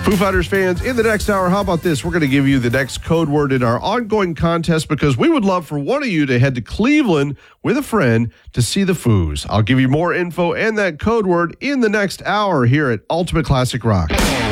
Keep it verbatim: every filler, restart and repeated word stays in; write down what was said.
Foo Fighters fans, in the next hour, how about this? We're going to give you the next code word in our ongoing contest because we would love for one of you to head to Cleveland with a friend to see the Foos. I'll give you more info and that code word in the next hour here at Ultimate Classic Rock.